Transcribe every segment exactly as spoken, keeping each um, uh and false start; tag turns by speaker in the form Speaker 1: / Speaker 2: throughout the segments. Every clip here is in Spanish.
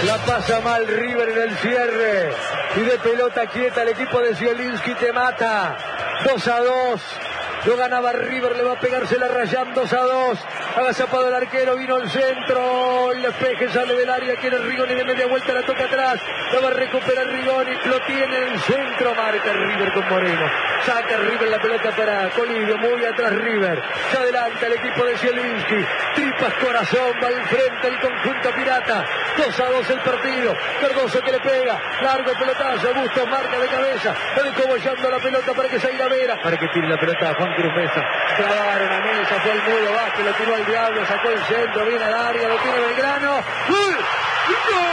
Speaker 1: La pasa mal River en el cierre. Y de pelota quieta el equipo de Zielinski te mata. dos a dos. Lo ganaba River, le va a pegársela Rayán, dos a dos. Agazapado el arquero, vino el centro. Y el despeje sale del área. Quiere Rigoni de media vuelta, la toca atrás. La va a recuperar Rigoni. Lo tiene en el centro. Marca River con Moreno. Saca River la pelota para Colidio. Muy atrás River. Se adelanta el equipo de Zielinski. Tripas corazón. Va al frente el conjunto pirata. dos a dos el partido. Cardoso que le pega. Largo pelotazo. Bustos marca de cabeza. Descobollando la pelota para que salga Vera. Para que tire la pelota a Juan Cruz Mesa. Clavaron a Mesa. Fue el mudo Vázquez. Lo tiró al diablo. Sacó el centro. Viene al área. Lo tiene Belgrano. ¡Gol! ¡Gol!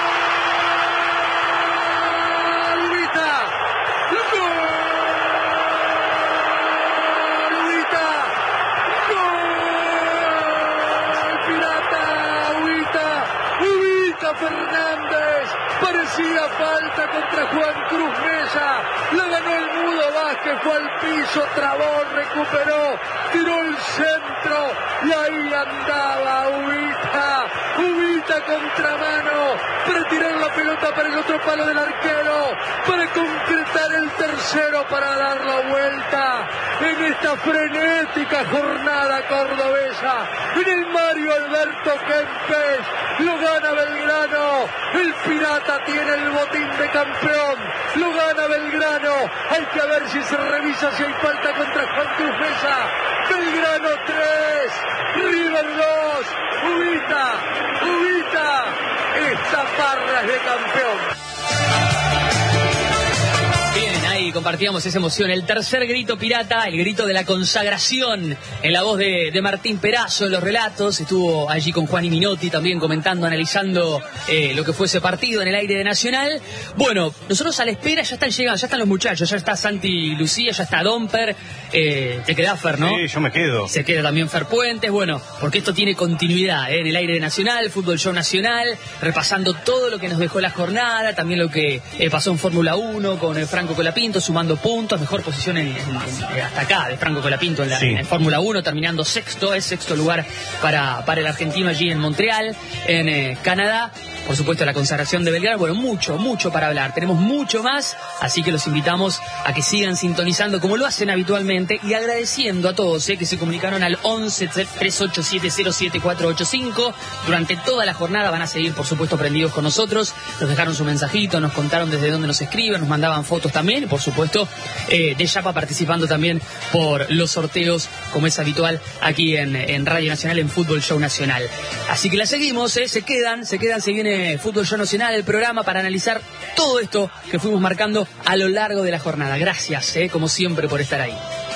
Speaker 1: Fernández, parecía falta contra Juan Cruz Mesa, la ganó el mudo Vázquez, fue al piso, trabó, recuperó, tiró el centro y ahí andaba Ubita, Ubita contramano, para tirar la pelota para el otro palo del arquero, para concretar el tercero, para dar la vuelta en esta frenética jornada cordobesa, en el Mario Alberto Kempes, lo gana Belgrano, el Pirata tiene el botín de campeón, lo gana Belgrano, hay que ver si se revisa si hay falta contra Juan Cruz Mesa. Belgrano tres, River dos, Ubita, Ubita, esta barra es de campeón.
Speaker 2: Y compartíamos esa emoción, el tercer grito pirata, el grito de la consagración, en la voz de, de Martín Perazo en los relatos. Estuvo allí con Juan y Minotti también comentando, analizando eh, lo que fue ese partido en el aire de Nacional. Bueno, nosotros a la espera, ya están llegando, ya están los muchachos, ya está Santi Lucía, ya está Domper, eh, te quedás Fer, ¿no?
Speaker 3: Sí, yo me quedo.
Speaker 2: Se queda también Fer Puentes, bueno, porque esto tiene continuidad eh, en el aire de Nacional, Fútbol Show Nacional, repasando todo lo que nos dejó la jornada, también lo que eh, pasó en Fórmula uno con el Franco Colapinto, sumando puntos, mejor posición en, en, en, hasta acá de Franco Colapinto en la sí. en Fórmula uno, terminando sexto, es sexto lugar para, para el argentino allí en Montreal, en eh, Canadá. Por supuesto, la consagración de Belgrano. Bueno, mucho, mucho para hablar. Tenemos mucho más, así que los invitamos a que sigan sintonizando como lo hacen habitualmente y agradeciendo a todos eh, que se comunicaron al once, tres ocho siete, cero siete cuatro ocho cinco. Durante toda la jornada van a seguir, por supuesto, prendidos con nosotros. Nos dejaron su mensajito, nos contaron desde dónde nos escriben, nos mandaban fotos también. Y por supuesto, eh, de Yapa participando también por los sorteos, como es habitual aquí en, en Radio Nacional, en Fútbol Show Nacional. Así que la seguimos, eh, se quedan, se quedan, se viene Fútbol Show Nacional, el programa para analizar todo esto que fuimos marcando a lo largo de la jornada. Gracias, eh, como siempre, por estar ahí.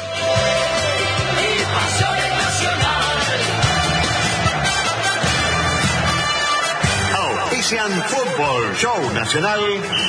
Speaker 4: Auspician Fútbol Show Nacional.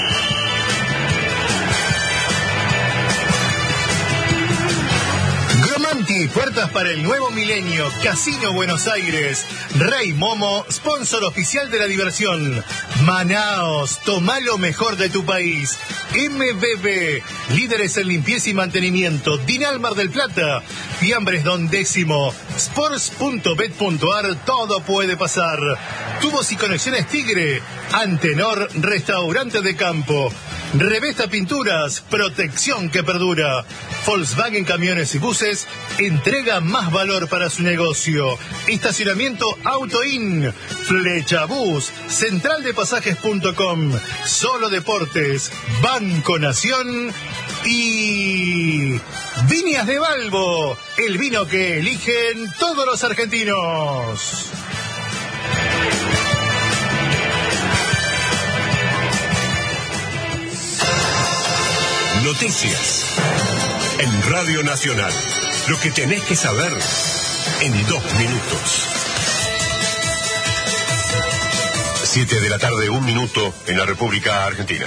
Speaker 4: Gromanti, puertas para el nuevo milenio. Casino Buenos Aires. Rey Momo, sponsor oficial de la diversión. Manaos, toma lo mejor de tu país. M B B, líderes en limpieza y mantenimiento. Dinal Mar del Plata. Fiambres Don Décimo. Sports punto bet punto ar, todo puede pasar. Tubos y conexiones Tigre. Antenor, restaurante de campo. Revesta Pinturas, protección que perdura. Volkswagen Camiones y Buses, entrega más valor para su negocio. Estacionamiento Autoin. Flecha Bus, central de pasajes punto com. Solo Deportes, Banco Nación y Viñas de Balbo, el vino que eligen todos los argentinos.
Speaker 5: Noticias en Radio Nacional. Lo que tenés que saber en dos minutos. Siete de la tarde, un minuto en la República Argentina.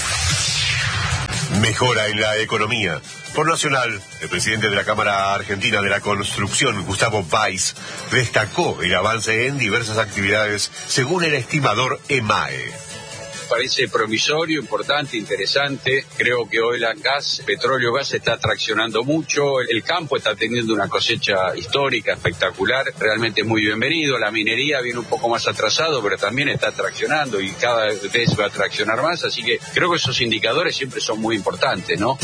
Speaker 5: Mejora en la economía. Por Nacional, el presidente de la Cámara Argentina de la Construcción, Gustavo Weiss, destacó el avance en diversas actividades según el estimador EMAE.
Speaker 3: parece promisorio, importante, interesante. Creo que hoy la gas, petróleo, gas está traccionando mucho. El campo está teniendo una cosecha histórica, espectacular. Realmente es muy bienvenido. La minería viene un poco más atrasado, pero también está traccionando y cada vez va a traccionar más. Así que creo que esos indicadores siempre son muy importantes, ¿no?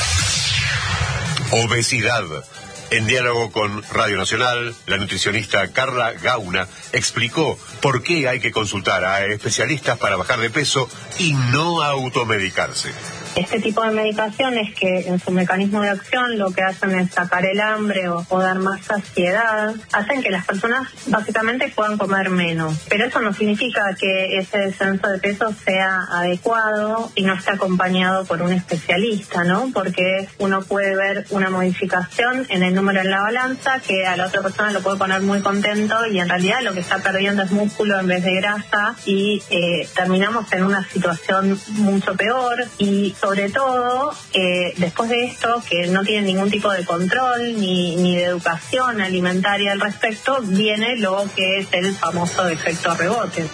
Speaker 5: Obesidad. En diálogo con Radio Nacional, la nutricionista Carla Gauna explicó por qué hay que consultar a especialistas para bajar de peso y no automedicarse.
Speaker 6: Este tipo de medicaciones que en su mecanismo de acción lo que hacen es sacar el hambre o, o dar más saciedad, hacen que las personas básicamente puedan comer menos. Pero eso no significa que ese descenso de peso sea adecuado y no esté acompañado por un especialista, ¿no? Porque uno puede ver una modificación en el número en la balanza que a la otra persona lo puede poner muy contento y en realidad lo que está perdiendo es músculo en vez de grasa y eh, terminamos en una situación mucho peor y sobre todo, eh, después de esto, que no tienen ningún tipo de control ni, ni de educación alimentaria al respecto, viene lo que es el famoso efecto rebote.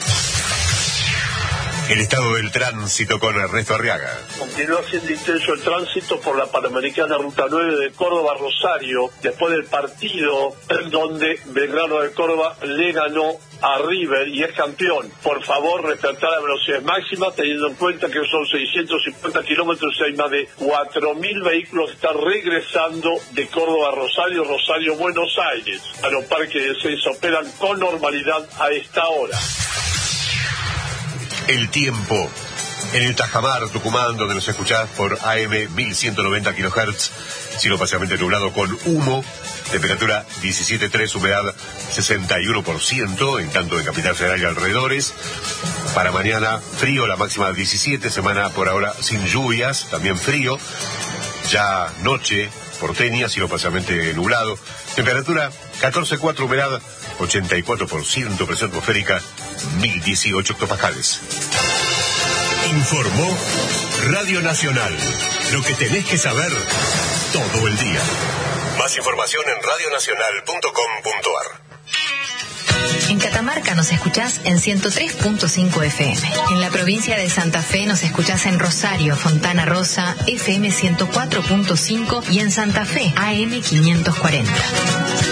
Speaker 5: El estado del tránsito con Ernesto Arriaga.
Speaker 7: Continúa siendo intenso el tránsito por la Panamericana Ruta nueve de Córdoba a Rosario, después del partido en donde Belgrano de Córdoba le ganó a River y es campeón. Por favor, respetar la velocidad máxima, teniendo en cuenta que son seiscientos cincuenta kilómetros y hay más de cuatro mil vehículos que están regresando de Córdoba a Rosario, Rosario, Buenos Aires. A los parques de descenso operan con normalidad a esta hora.
Speaker 5: El tiempo. En el Tajamar, Tucumán, donde nos escuchás por A M mil ciento noventa kilohertz, cielo parcialmente nublado con humo, temperatura diecisiete punto tres, humedad sesenta y uno por ciento, en tanto en Capital Federal y alrededores. Para mañana, frío, la máxima diecisiete, semana por ahora sin lluvias, también frío. Ya noche, porteña, cielo parcialmente nublado, temperatura catorce punto cuatro, humedad ochenta y cuatro por ciento, presión atmosférica mil dieciocho hectopascales. Informó Radio Nacional. Lo que tenés que saber todo el día. Más información en radio nacional punto com punto ar.
Speaker 8: En Catamarca nos escuchás en ciento tres punto cinco F M. En la provincia de Santa Fe nos escuchás en Rosario, Fontana Rosa, F M ciento cuatro punto cinco y en Santa Fe, A M quinientos cuarenta.